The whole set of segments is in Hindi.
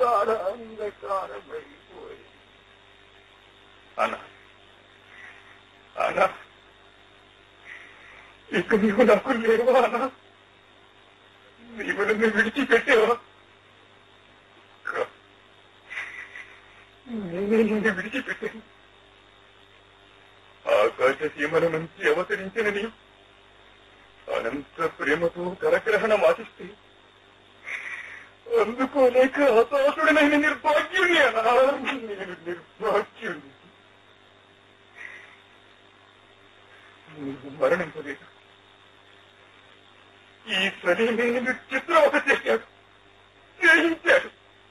అంధకారమైపోయి. అనా, ఇక నీవు నాకు లేవా అనా? నీవు నన్ను విడిచిపెట్టేవా? నేనే నిన్ను విడిచిపెట్టాను. ఆకాశ సీమల నుంచి అవతరించిన నీవు అనంత ప్రేమతో కరగ్రహణం ఆశిస్తే అందుకోలేక హతాశుడనైన నిర్భాగ్యుని అనా. నేను నిర్భాగ్యుని. నువ్వు మరణించలేదు. ఈ సలీమే నిన్ను చిత్రవత చేశాడు, చేయించాడు.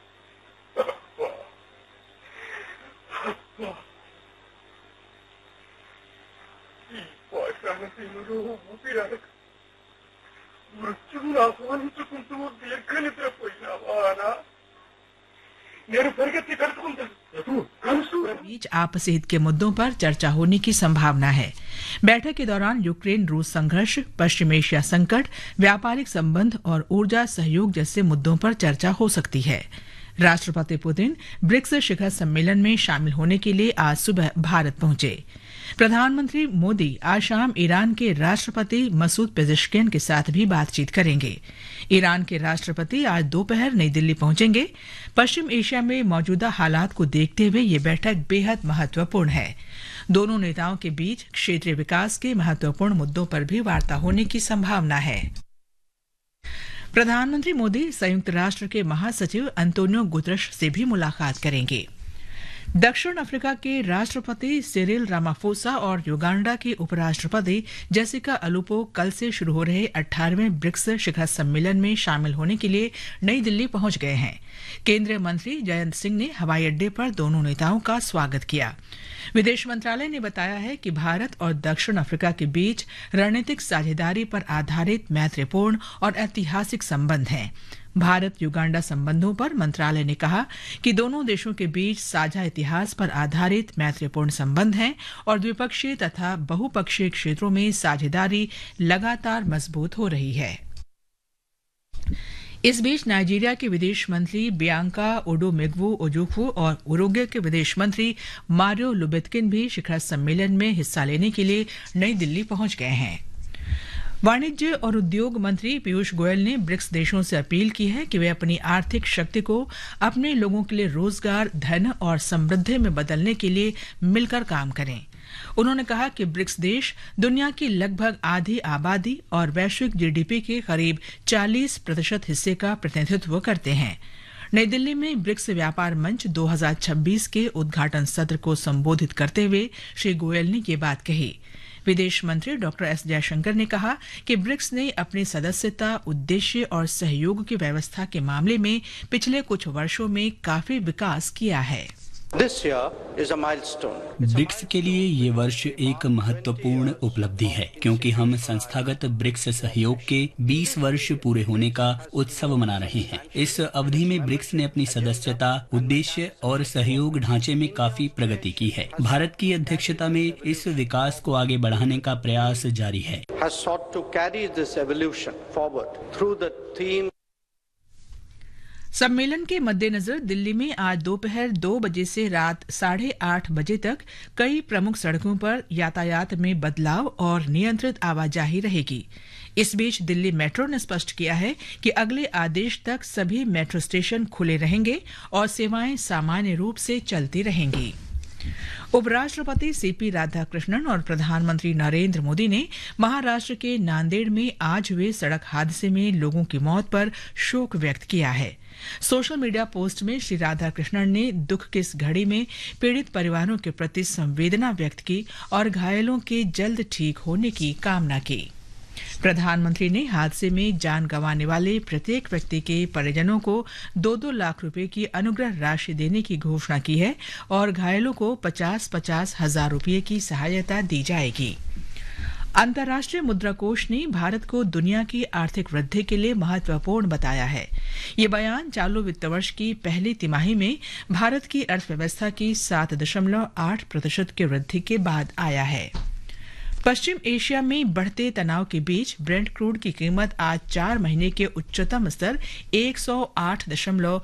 ఈ పాషాణశీలులో ఊపిరాడక మృత్యువును ఆహ్వానించుకుంటూ దీర్ఘ నిద్రపోయినావా అనా? నేను పరిగెత్తి కలుసుకుంటాను. बीच आपसी हित के मुद्दों पर चर्चा होने की संभावना है। बैठक के दौरान यूक्रेन रूस संघर्ष, पश्चिम एशिया संकट, व्यापारिक संबंध और ऊर्जा सहयोग जैसे मुद्दों पर चर्चा हो सकती है। राष्ट्रपति पुतिन ब्रिक्स शिखर सम्मेलन में शामिल होने के लिए आज सुबह भारत पहुंचे। प्रधानमंत्री मोदी आज शाम ईरान के राष्ट्रपति मसूद पेजेश्कियन के साथ भी बातचीत करेंगे। ईरान के राष्ट्रपति आज दोपहर नई दिल्ली पहुंचेंगे। पश्चिम एशिया में मौजूदा हालात को देखते हुए ये बैठक बेहद महत्वपूर्ण है। दोनों नेताओं के बीच क्षेत्रीय विकास के महत्वपूर्ण मुद्दों पर भी वार्ता होने की संभावना है। प्रधानमंत्री मोदी संयुक्त राष्ट्र के महासचिव अंतोनियो गुतरश से भी मुलाकात करेंगे। दक्षिण अफ्रीका के राष्ट्रपति सिरिल रामाफोसा और युगांडा के उपराष्ट्रपति जेसिका अलुपो कल से शुरू हो रहे 18वें ब्रिक्स शिखर सम्मेलन में शामिल होने के लिए नई दिल्ली पहुंच गए हैं। केंद्रीय मंत्री जयंत सिंह ने हवाई अड्डे पर दोनों नेताओं का स्वागत किया। विदेश मंत्रालय ने बताया है कि भारत और दक्षिण अफ्रीका के बीच रणनीतिक साझेदारी पर आधारित मैत्रीपूर्ण और ऐतिहासिक संबंध हैं। भारत युगांडा संबंधों पर मंत्रालय ने कहा कि दोनों देशों के बीच साझा इतिहास पर आधारित मैत्रीपूर्ण संबंध हैं और द्विपक्षीय तथा बहुपक्षीय क्षेत्रों में साझेदारी लगातार मजबूत हो रही है। इस बीच नाइजीरिया के विदेश मंत्री बियांका ओडोमेग्वू ओजुफू और उरुग्वे के विदेश मंत्री मारियो लुबेत्किन भी शिखर सम्मेलन में हिस्सा लेने के लिए नई दिल्ली पहुंच गए हैं। वाणिज्य और उद्योग मंत्री पीयूष गोयल ने ब्रिक्स देशों से अपील की है कि वे अपनी आर्थिक शक्ति को अपने लोगों के लिए रोजगार, धन और समृद्धि में बदलने के लिए मिलकर काम करें। उन्होंने कहा कि ब्रिक्स देश दुनिया की लगभग आधी आबादी और वैश्विक जीडीपी के करीब 40% हिस्से का प्रतिनिधित्व करते हैं। नई दिल्ली में ब्रिक्स व्यापार मंच 2026 के उद्घाटन सत्र को संबोधित करते हुए श्री गोयल ने ये बात कही। विदेश मंत्री डॉक्टर एस जयशंकर ने कहा कि ब्रिक्स ने अपनी सदस्यता, उद्देश्य और सहयोग की व्यवस्था के मामले में पिछले कुछ वर्षों में काफी विकास किया है। ब्रिक्स के लिए ये वर्ष एक महत्वपूर्ण उपलब्धि है क्योंकि हम संस्थागत ब्रिक्स सहयोग के 20 वर्ष पूरे होने का उत्सव मना रहे हैं। इस अवधि में ब्रिक्स ने अपनी सदस्यता, उद्देश्य और सहयोग ढांचे में काफी प्रगति की है। भारत की अध्यक्षता में इस विकास को आगे बढ़ाने का प्रयास जारी है। सम्मेलन के मद्देनजर दिल्ली में आज दोपहर 2 बजे से रात 8:30 बजे तक कई प्रमुख सड़कों पर यातायात में बदलाव और नियंत्रित आवाजाही रहेगी। इस बीच दिल्ली मेट्रो ने स्पष्ट किया है कि अगले आदेश तक सभी मेट्रो स्टेशन खुले रहेंगे और सेवाएं सामान्य रूप से चलती रहेंगी। उपराष्ट्रपति सीपी राधाकृष्णन और प्रधानमंत्री नरेंद्र मोदी ने महाराष्ट्र के नांदेड़ में आज हुए सड़क हादसे में लोगों की मौत पर शोक व्यक्त किया है। सोशल मीडिया पोस्ट में श्री राधाकृष्णन ने दुख की इस घड़ी में पीड़ित परिवारों के प्रति संवेदना व्यक्त की और घायलों के जल्द ठीक होने की कामना की। प्रधानमंत्री ने हादसे में जान गंवाने वाले प्रत्येक व्यक्ति के परिजनों को 2-2 लाख रुपए की अनुग्रह राशि देने की घोषणा की है और घायलों को 50-50 हजार रुपए की सहायता दी जाएगी। अंतर्राष्ट्रीय मुद्रा कोष ने भारत को दुनिया की आर्थिक वृद्धि के लिए महत्वपूर्ण बताया है। ये बयान चालू वित्त वर्ष की पहली तिमाही में भारत की अर्थव्यवस्था की 7.8% की वृद्धि के बाद आया है। पश्चिम एशिया में बढ़ते तनाव के बीच ब्रेंट क्रूड की कीमत आज 4 महीने के उच्चतम स्तर 108